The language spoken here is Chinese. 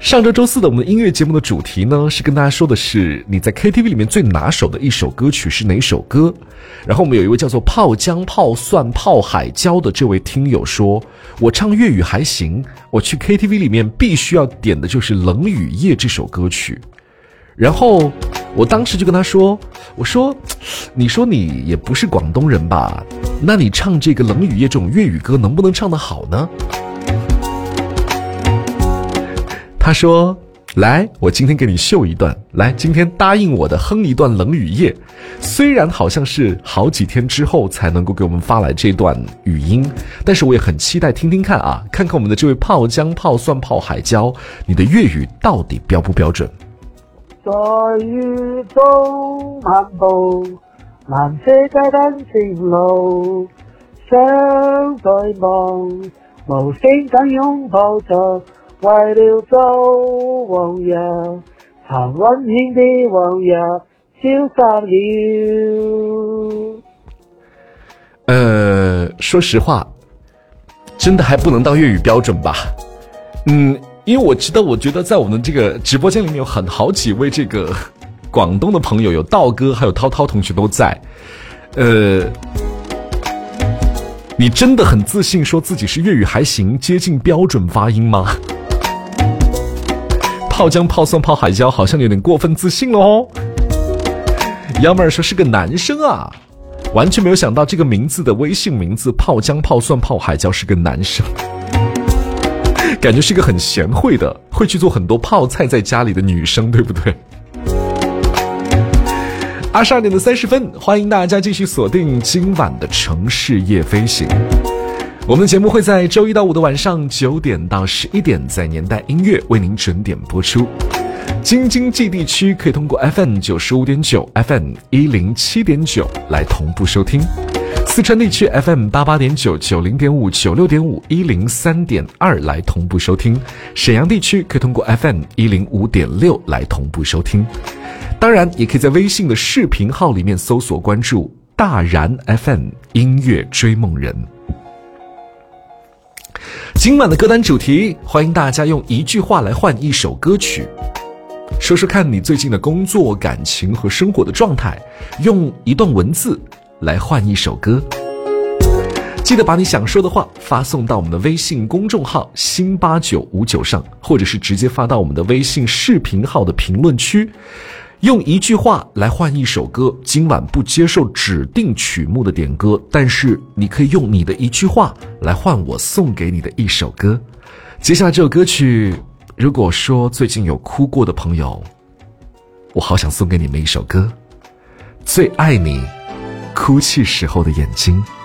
上周周四的我们的音乐节目的主题呢，是跟大家说的是你在 KTV 里面最拿手的一首歌曲是哪首歌。然后我们有一位叫做泡姜泡蒜泡海椒的这位听友说，我唱粤语还行，我去 KTV 里面必须要点的就是冷雨夜这首歌曲。然后我当时就跟他说，我说你说你也不是广东人吧，那你唱这个冷雨夜这种粤语歌能不能唱得好呢？他说，来，我今天给你秀一段，来，今天答应我的哼一段冷雨夜。虽然好像是好几天之后才能够给我们发来这段语音，但是我也很期待听听看啊，看看我们的这位泡姜泡蒜泡海椒，你的粤语到底标不標準。 在雨中漫步，漫車街燈前路，相對望，無聲緊擁抱着，為了做往日，曾溫馨的往日消失了。 說實話，真的還不能到粵語標準吧？因為我覺得在我們這個直播間裡面有好幾位這個廣東的朋友，有道哥還有滔滔同學都在。你真的很自信說自己是粵語還行，接近標準發音嗎？泡姜泡蒜泡海椒好像有點過分自信了哦。幺妹兒說是個男生啊，完全沒有想到這個名字的微信名字泡姜泡蒜泡海椒是個男生，感覺是一個很賢惠的，會去做很多泡菜在家裡的女生，對不對？22點的30分，歡迎大家繼續鎖定今晚的城市夜飛行。我們的節目會在周一到五的晚上9點到11點在年代音樂為您準點播出。京津冀地區可以通過 FM 95.9 FM 107.9來同步收聽，四川地區 FM 88.9 90.5 96.5 103.2來同步收聽，沈陽地區可以通過 FM 105.6來同步收聽。當然也可以在微信的視頻號裡面搜索關注大然 FM 音樂追夢人。今晚的歌單主題，歡迎大家用一句話來換一首歌曲，說說看你最近的工作、感情和生活的狀態，用一段文字來換一首歌。記得把你想說的話發送到我們的微信公眾號新8959上，或者是直接發到我們的微信視頻號的評論區。用一句話來換一首歌，今晚不接受指定曲目的點歌，但是你可以用你的一句話來換我送給你的一首歌。接下來這首歌曲，如果說最近有哭過的朋友，我好想送給你們一首歌，最愛你哭泣時候的眼睛。